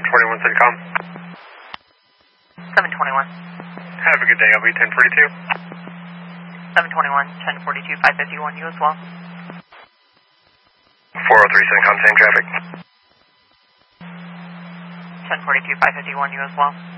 721 CITICOM. 721. Have a good day. I'll be 1042. 721, 1042, 551, you as well. 403 CITICOM, same traffic. 1042, 551, you as well.